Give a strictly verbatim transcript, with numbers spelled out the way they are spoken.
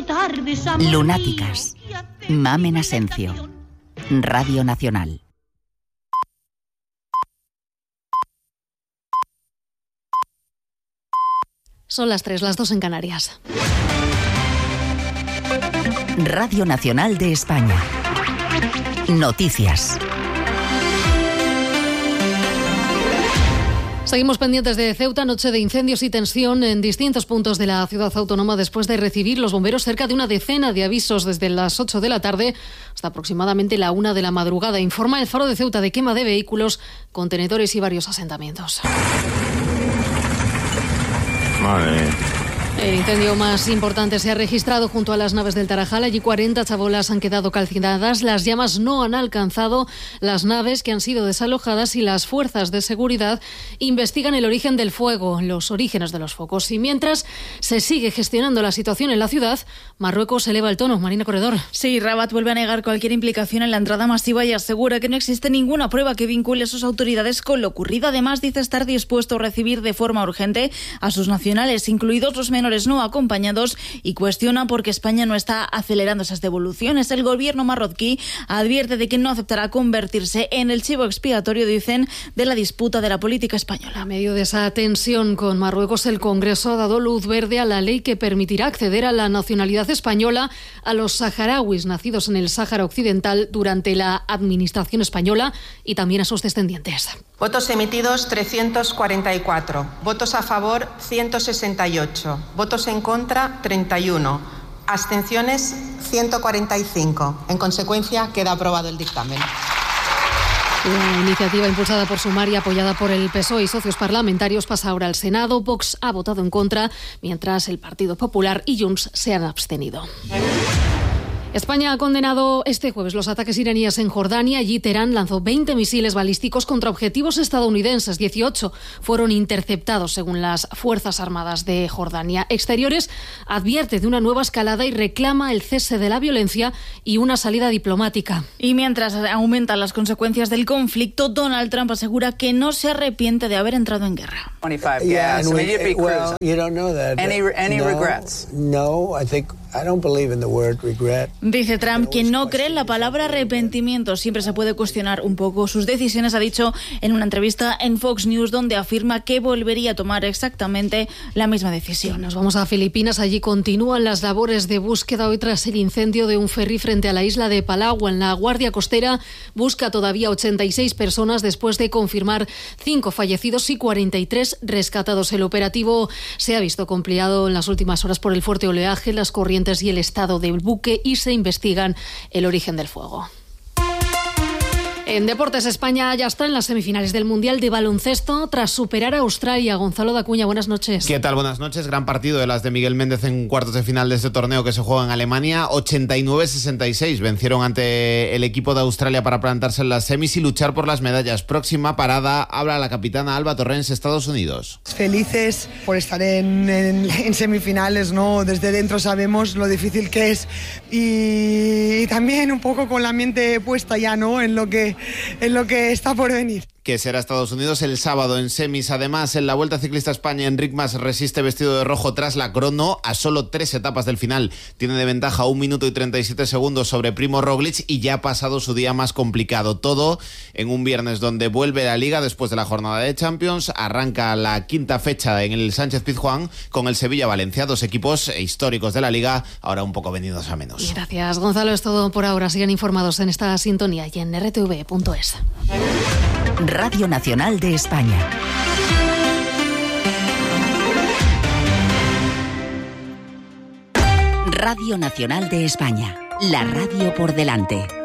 Lunáticas. Mamen Asencio. Radio Nacional. Son las tres, las dos en Canarias. Radio Nacional de España. Noticias. Seguimos pendientes de Ceuta, noche de incendios y tensión en distintos puntos de la ciudad autónoma después de recibir los bomberos cerca de una decena de avisos desde las ocho de la tarde hasta aproximadamente la una de la madrugada. Informa el Faro de Ceuta de quema de vehículos, contenedores y varios asentamientos. Madre. El incendio más importante se ha registrado junto a las naves del Tarajal. Allí cuarenta chabolas han quedado calcinadas. Las llamas no han alcanzado las naves que han sido desalojadas y las fuerzas de seguridad investigan el origen del fuego, los orígenes de los focos. Y mientras se sigue gestionando la situación en la ciudad, Marruecos eleva el tono. Marina Corredor. Sí, Rabat vuelve a negar cualquier implicación en la entrada masiva y asegura que no existe ninguna prueba que vincule a sus autoridades con lo ocurrido. Además, dice estar dispuesto a recibir de forma urgente a sus nacionales, incluidos los menores no acompañados, y cuestiona por qué España no está acelerando esas devoluciones. El gobierno marroquí advierte de que no aceptará convertirse en el chivo expiatorio, dicen, de la disputa de la política española. A medio de esa tensión con Marruecos, el Congreso ha dado luz verde a la ley que permitirá acceder a la nacionalidad española a los saharauis nacidos en el Sáhara Occidental durante la administración española y también a sus descendientes. Votos emitidos trescientos cuarenta y cuatro, votos a favor ciento sesenta y ocho, votos en contra treinta y uno, abstenciones ciento cuarenta y cinco. En consecuencia, queda aprobado el dictamen. La iniciativa impulsada por Sumar y apoyada por el P S O E y socios parlamentarios pasa ahora al Senado. Vox ha votado en contra, mientras el Partido Popular y Junts se han abstenido. España ha condenado este jueves los ataques iraníes en Jordania. Allí Teherán lanzó veinte misiles balísticos contra objetivos estadounidenses. dieciocho fueron interceptados, según las Fuerzas Armadas de Jordania. Exteriores advierte de una nueva escalada y reclama el cese de la violencia y una salida diplomática. Y mientras aumentan las consecuencias del conflicto, Donald Trump asegura que no se arrepiente de haber entrado en guerra. Yeah, and we, well, you don't know that. Any, any no, regrets? No, I think I don't believe in the word regret. Dice Trump que no cree en la palabra arrepentimiento. Siempre se puede cuestionar un poco sus decisiones, ha dicho en una entrevista en Fox News, donde afirma que volvería a tomar exactamente la misma decisión. Nos vamos a Filipinas. Allí continúan las labores de búsqueda hoy tras el incendio de un ferry frente a la isla de Palawan. La Guardia Costera busca todavía ochenta y seis personas después de confirmar cinco fallecidos y cuarenta y tres rescatados. El operativo se ha visto complicado en las últimas horas por el fuerte oleaje, las corrientes y el estado del buque, y se investigan el origen del fuego. En deportes, España ya está en las semifinales del Mundial de Baloncesto tras superar a Australia. Gonzalo Dacuña, buenas noches. ¿Qué tal? Buenas noches. Gran partido de las de Miguel Méndez en cuartos de final de este torneo que se juega en Alemania. ochenta y nueve a sesenta y seis vencieron ante el equipo de Australia para plantarse en las semis y luchar por las medallas. Próxima parada, habla la capitana Alba Torrens, Estados Unidos. Felices por estar en, en, en semifinales, ¿no? Desde dentro sabemos lo difícil que es y, y también un poco con la mente puesta ya, ¿no? En lo que en lo que está por venir. Que será Estados Unidos el sábado en semis. Además, en la Vuelta Ciclista España, Enric Mas resiste vestido de rojo tras la crono. A solo tres etapas del final tiene de ventaja un minuto y treinta y siete segundos sobre Primo Roglic y ya ha pasado su día más complicado. Todo en un viernes donde vuelve la Liga después de la jornada de Champions. Arranca la quinta fecha en el Sánchez Pizjuán con el Sevilla-Valencia, dos equipos históricos de la Liga, ahora un poco venidos a menos. Gracias, Gonzalo. Es todo por ahora. Sigan informados en esta sintonía y en erre te ve punto es. Radio Nacional de España. Radio Nacional de España. La radio por delante.